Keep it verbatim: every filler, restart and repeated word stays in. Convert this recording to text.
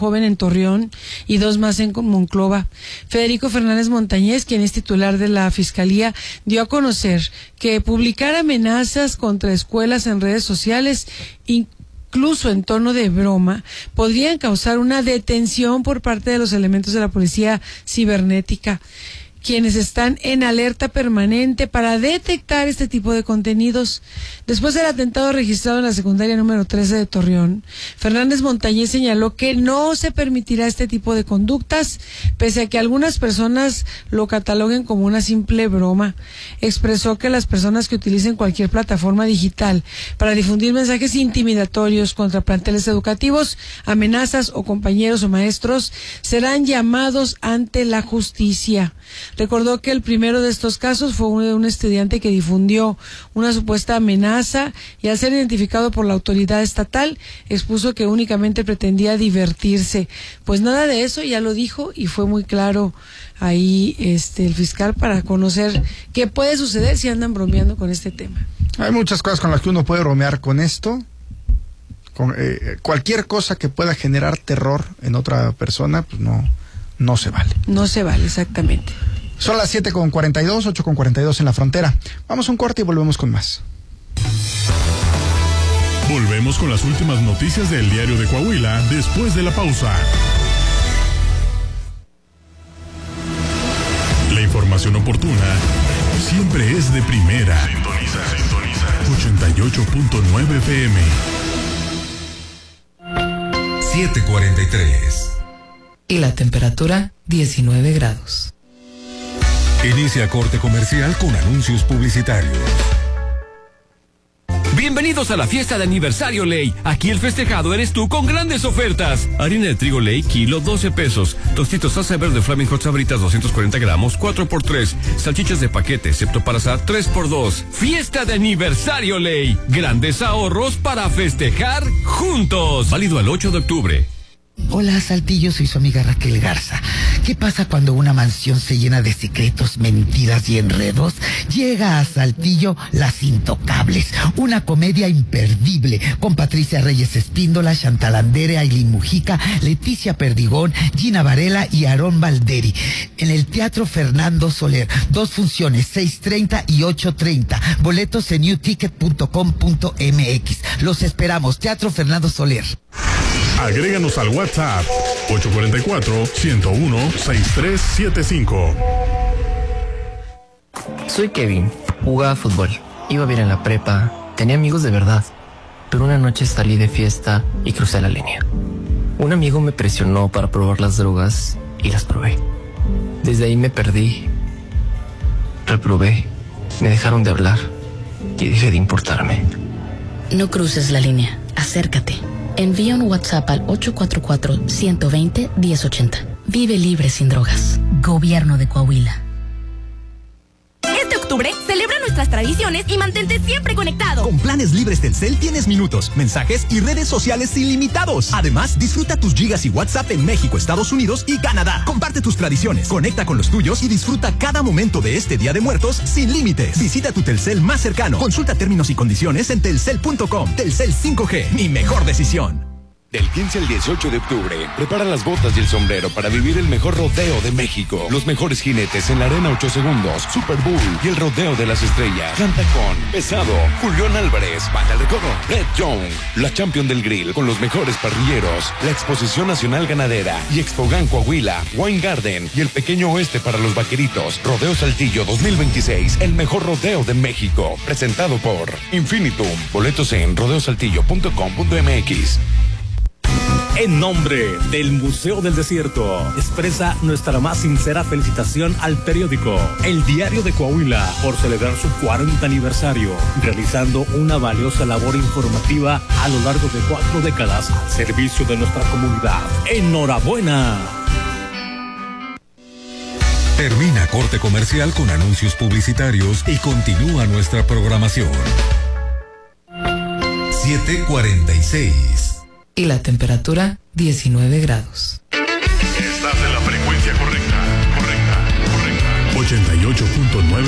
joven en Torreón y dos más en Monclova. Federico Fernández Montañez, quien es titular de la Fiscalía, dio a conocer que publicar amenazas contra escuelas en redes sociales, incluso en tono de broma, podrían causar una detención por parte de los elementos de la policía cibernética, quienes están en alerta permanente para detectar este tipo de contenidos. Después del atentado registrado en la secundaria número trece de Torreón, Fernández Montañez señaló que no se permitirá este tipo de conductas, pese a que algunas personas lo cataloguen como una simple broma. Expresó que las personas que utilicen cualquier plataforma digital para difundir mensajes intimidatorios contra planteles educativos, amenazas o compañeros o maestros serán llamados ante la justicia. Recordó que el primero de estos casos fue uno de un estudiante que difundió una supuesta amenaza y, al ser identificado por la autoridad estatal, expuso que únicamente pretendía divertirse. Pues nada de eso, ya lo dijo, y fue muy claro ahí este el fiscal para conocer qué puede suceder si andan bromeando con este tema. Hay muchas cosas con las que uno puede bromear con esto. Con, eh, cualquier cosa que pueda generar terror en otra persona, pues no, no se vale. No se vale, exactamente. Son las siete con cuarenta y dos, ocho con cuarenta y dos en la frontera. Vamos a un corte y volvemos con más. Volvemos con las últimas noticias del Diario de Coahuila después de la pausa. La información oportuna siempre es de primera. Sintoniza, sintoniza. ochenta y ocho punto nueve F M. siete cuarenta y tres. Y la temperatura, diecinueve grados. Inicia corte comercial con anuncios publicitarios. Bienvenidos a la fiesta de aniversario Ley. Aquí el festejado eres tú con grandes ofertas. Harina de trigo Ley, kilo, doce pesos. Tostitos salsa verde Flaming Hot Sabritas, doscientos cuarenta gramos, cuatro por tres. Salchichas de paquete, excepto para asar, tres por dos. Fiesta de aniversario Ley. Grandes ahorros para festejar juntos. Válido al ocho de octubre. Hola, Saltillo, soy su amiga Raquel Garza. ¿Qué pasa cuando una mansión se llena de secretos, mentiras y enredos? Llega a Saltillo Las Intocables, una comedia imperdible con Patricia Reyes Espíndola, Chantal Andere, Ailín Mujica, Leticia Perdigón, Gina Varela y Aarón Valderi. En el Teatro Fernando Soler, dos funciones, seis treinta y ocho treinta. Boletos en new ticket punto com punto m x. Los esperamos, Teatro Fernando Soler. Agréganos al WhatsApp ocho cuatro cuatro, uno cero uno, seis tres siete cinco. Soy Kevin, jugaba fútbol, iba bien en la prepa, tenía amigos de verdad, pero una noche salí de fiesta y crucé la línea. Un amigo me presionó para probar las drogas y las probé. Desde ahí me perdí, reprobé, me dejaron de hablar y dejé de importarme. No cruces la línea, acércate. Envía un WhatsApp al ocho cuatro cuatro, uno dos cero, uno cero ocho cero. Vive libre sin drogas. Gobierno de Coahuila. Este octubre, celebra nuestras tradiciones y mantente siempre conectado. Con planes libres Telcel tienes minutos, mensajes y redes sociales ilimitados. Además, disfruta tus gigas y WhatsApp en México, Estados Unidos y Canadá. Comparte tus tradiciones, conecta con los tuyos y disfruta cada momento de este Día de Muertos sin límites. Visita tu Telcel más cercano. Consulta términos y condiciones en telcel punto com. Telcel cinco G, mi mejor decisión. Del quince al dieciocho de octubre, prepara las botas y el sombrero para vivir el mejor rodeo de México. Los mejores jinetes en la arena ocho segundos, Super Bowl y el rodeo de las estrellas. Canta con Pesado, Julián Álvarez, Baja el Recodo, Red Young, la Champion del Grill con los mejores parrilleros, la Exposición Nacional Ganadera y Expogan Coahuila, Wine Garden y el Pequeño Oeste para los vaqueritos. Rodeo Saltillo dos mil veintiséis, el mejor rodeo de México. Presentado por Infinitum. Boletos en rodeo saltillo punto com punto m x. En nombre del Museo del Desierto, expresa nuestra más sincera felicitación al periódico El Diario de Coahuila por celebrar su cuarenta aniversario, realizando una valiosa labor informativa a lo largo de cuatro décadas al servicio de nuestra comunidad. ¡Enhorabuena! Termina corte comercial con anuncios publicitarios y continúa nuestra programación. siete cuarenta y seis. Y la temperatura, diecinueve grados. Estás en la frecuencia correcta, correcta, correcta. ochenta y ocho punto nueve